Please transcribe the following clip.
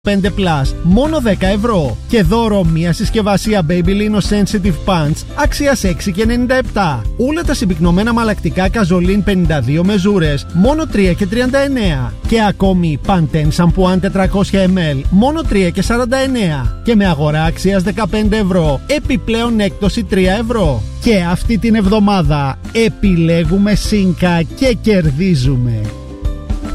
5+, μόνο 10 ευρώ. Και δώρο μια συσκευασία Babyliss Sensitive Pants αξίας 6,97. Όλα τα συμπυκνωμένα μαλακτικά Καζολίν 52 μεζούρες, μόνο 3,39. Και ακόμη Pantene σαμπουάν 400 ml, μόνο 3,49. Και με αγορά αξίας 15 ευρώ, επιπλέον έκπτωση 3 ευρώ. Και αυτή την εβδομάδα επιλέγουμε Σίνκα και κερδίζουμε